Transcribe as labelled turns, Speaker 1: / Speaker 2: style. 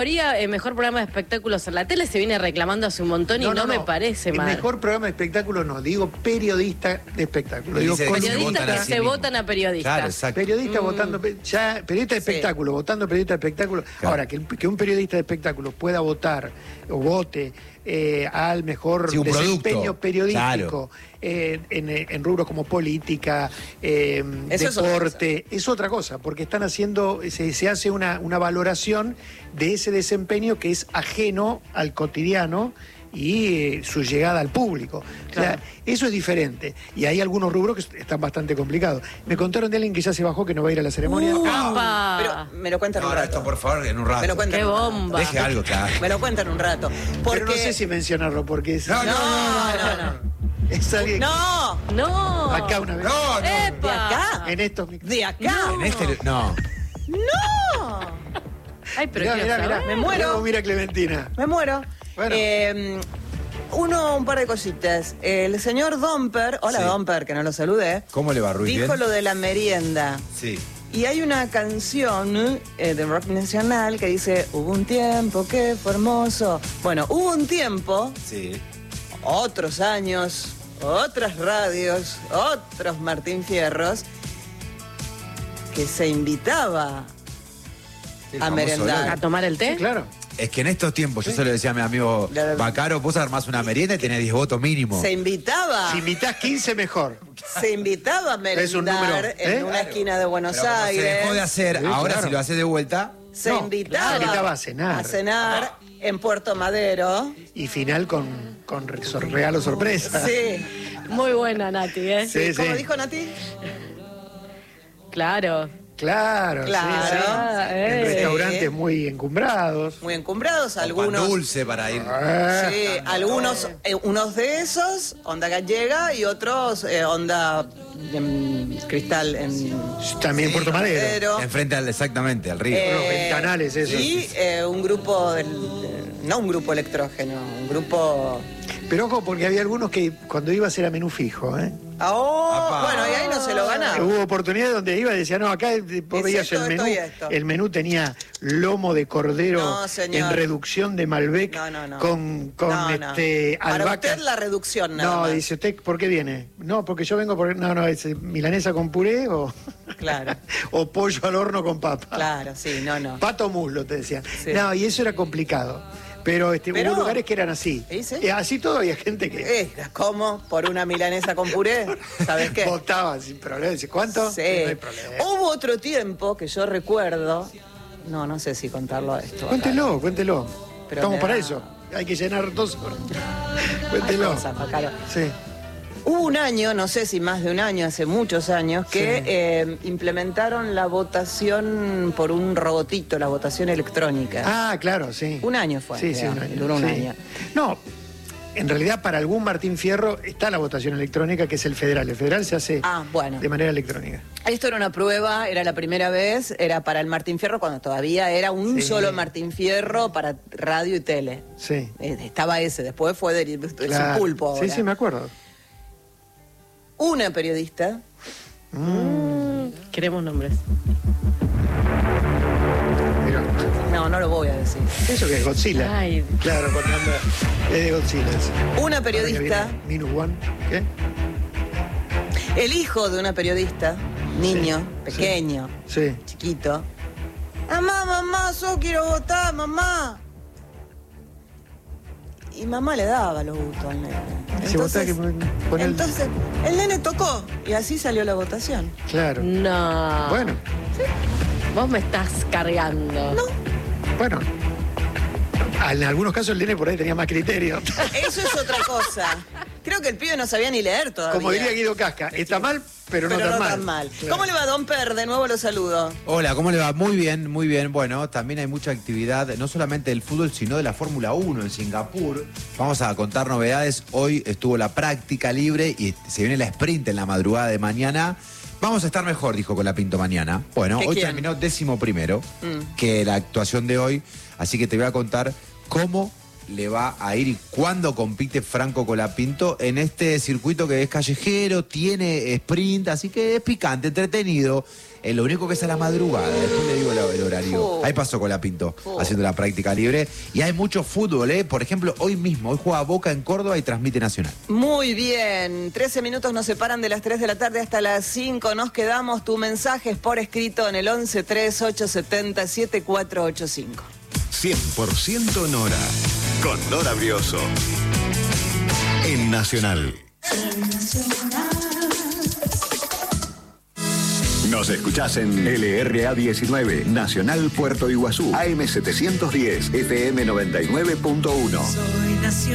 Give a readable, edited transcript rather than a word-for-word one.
Speaker 1: Mejor programa de espectáculos en la tele se viene reclamando hace un montón y no me parece mal.
Speaker 2: El mejor programa de espectáculos no, digo periodista de espectáculos. Digo
Speaker 1: periodistas que se votan a periodistas.
Speaker 2: Claro, exacto. Periodistas votando, periodista de espectáculo, votando periodista de espectáculo. Claro. Ahora, que un periodista de espectáculos pueda votar o vote al mejor desempeño periodístico en rubros como política, deporte, es otra cosa, porque están haciendo, se hace una valoración de ese desempeño que es ajeno al cotidiano y su llegada al público. Claro. O sea, eso es diferente. Y hay algunos rubros que están bastante complicados. Me contaron de alguien que ya se bajó, que no va a ir a la ceremonia.
Speaker 3: Pero me lo cuentan un rato.
Speaker 4: Esto, por favor, en un rato.
Speaker 3: Me lo cuentan.
Speaker 1: ¡Qué bomba!
Speaker 4: Deje algo, claro.
Speaker 3: Me lo cuentan un rato.
Speaker 2: Pero no sé si mencionarlo, porque es...
Speaker 3: No.
Speaker 2: Es alguien...
Speaker 1: No.
Speaker 2: Acá una vez.
Speaker 3: No. ¿De acá?
Speaker 2: En estos
Speaker 3: ¿De acá?
Speaker 4: En este... No.
Speaker 1: Ay, pero
Speaker 2: mirá.
Speaker 3: Me muero.
Speaker 2: Mira Clementina.
Speaker 3: Me muero.
Speaker 2: Bueno.
Speaker 3: Un par de cositas. El señor Domper, hola Domper, que no lo saludé.
Speaker 4: ¿Cómo le va, Ruiz?
Speaker 3: Dijo lo de la merienda.
Speaker 4: Sí.
Speaker 3: Y hay una canción de rock nacional que dice, hubo un tiempo que fue hermoso. Bueno, hubo un tiempo, otros años, otras radios, otros Martín Fierros, que se invitaba a merendar.
Speaker 1: ¿A tomar el té?
Speaker 2: Sí, claro.
Speaker 4: Es que en estos tiempos, yo se lo decía a mi amigo Bacaro, vos armás una merienda y tenés 10 votos mínimo.
Speaker 3: Se invitaba.
Speaker 2: Si invitás 15, mejor.
Speaker 3: Se invitaba a merendar en una esquina de Buenos Aires.
Speaker 4: Se dejó de hacer, ahora si lo haces de vuelta.
Speaker 3: Se invitaba
Speaker 2: a cenar.
Speaker 3: A cenar en Puerto Madero.
Speaker 2: Y final con regalo sorpresa.
Speaker 3: Sí.
Speaker 1: Muy buena, Nati, ¿eh?
Speaker 2: Sí,
Speaker 3: ¿Cómo dijo Nati?
Speaker 1: Claro.
Speaker 2: Claro. En restaurantes muy encumbrados.
Speaker 3: Muy encumbrados,
Speaker 4: Con
Speaker 3: algunos.
Speaker 4: pan dulce para ir.
Speaker 3: Sí, algunos, unos de esos, onda gallega, y otros, onda cristal en.
Speaker 2: También Puerto Madero.
Speaker 4: Enfrente exactamente, al río.
Speaker 2: Los ventanales esos.
Speaker 3: Y un grupo, no un grupo electrógeno, un grupo.
Speaker 2: Pero ojo, porque había algunos que cuando ibas era menú fijo, ¿eh?
Speaker 3: Bueno, y ahí no se lo ganaba.
Speaker 2: Hubo oportunidades donde iba y decía, no, acá vos veías el menú. El menú tenía lomo de cordero en reducción de Malbec con albahaca.
Speaker 3: Para usted la reducción, nada más.
Speaker 2: Dice, ¿usted por qué viene? No, porque yo vengo por... No, es milanesa con puré o...
Speaker 3: Claro.
Speaker 2: o pollo al horno con papa.
Speaker 3: Claro, sí, no.
Speaker 2: Pato muslo, te decían. Sí. No, y eso era complicado. Pero hubo lugares que eran así.
Speaker 3: ¿Sí?
Speaker 2: Así todo había gente que...
Speaker 3: ¿Cómo? ¿Por una milanesa con puré? ¿Sabes qué?
Speaker 2: Votaba sin problema. ¿Cuánto?
Speaker 3: Sí.
Speaker 2: No hay problema.
Speaker 3: Hubo otro tiempo que yo recuerdo... No sé si contarlo esto.
Speaker 2: Cuéntelo.
Speaker 3: Pero
Speaker 2: estamos para eso. Hay que llenar 2 horas. Cuéntelo. Sí.
Speaker 3: Hubo un año, no sé si más de un año, hace muchos años, que implementaron la votación por un robotito, la votación electrónica.
Speaker 2: Ah, claro, sí.
Speaker 3: Un año fue.
Speaker 2: Sí, un año.
Speaker 3: Duró un año.
Speaker 2: No, en realidad para algún Martín Fierro está la votación electrónica, que es el federal. El federal se hace de manera electrónica.
Speaker 3: Esto era una prueba, era la primera vez, era para el Martín Fierro cuando todavía era un solo Martín Fierro para radio y tele.
Speaker 2: Sí.
Speaker 3: Estaba ese, después fue de su pulpo ahora.
Speaker 2: Sí, me acuerdo.
Speaker 3: Una periodista.
Speaker 1: Queremos nombres.
Speaker 3: No lo voy a decir.
Speaker 2: ¿Eso que es Godzilla?
Speaker 1: Ay.
Speaker 2: Claro, cuando anda. Es de Godzilla.
Speaker 3: Una periodista.
Speaker 2: Minus One. ¿Qué?
Speaker 3: El hijo de una periodista, niño, pequeño, chiquito. Mamá, yo quiero votar, mamá. Y mamá le daba los gustos al nene. Entonces, el nene tocó y así salió la votación.
Speaker 2: Claro.
Speaker 1: No.
Speaker 2: Bueno.
Speaker 1: ¿Sí? Vos me estás cargando.
Speaker 3: No.
Speaker 2: Bueno. En algunos casos el nene por ahí tenía más criterio.
Speaker 3: Eso es otra cosa. Creo que el pibe no sabía ni leer todavía.
Speaker 2: Como diría Guido Casca, está mal, pero no tan mal.
Speaker 3: Claro. ¿Cómo le va, Don Per? De nuevo lo saludo.
Speaker 4: Hola, ¿cómo le va? Muy bien, muy bien. Bueno, también hay mucha actividad, no solamente del fútbol, sino de la Fórmula 1 en Singapur. Vamos a contar novedades. Hoy estuvo la práctica libre y se viene la sprint en la madrugada de mañana. Vamos a estar mejor, dijo Colapinto mañana. Bueno, hoy terminó 11º, que la actuación de hoy. Así que te voy a contar cómo le va a ir y cuándo compite Franco Colapinto en este circuito que es callejero, tiene sprint, así que es picante, entretenido. Lo único que es a la madrugada, después le digo el horario. Ahí pasó Colapinto haciendo la práctica libre. Y hay mucho fútbol, por ejemplo, hoy juega Boca en Córdoba y transmite Nacional.
Speaker 3: Muy bien, 13 minutos nos separan de las 3 de la tarde hasta las 5. Nos quedamos, tu mensaje es por escrito en el 1138707485.
Speaker 5: 100% Nora, con Nora Brioso. En Nacional. Nos escuchás en LRA 19, Nacional Puerto Iguazú, AM 710, FM 99.1.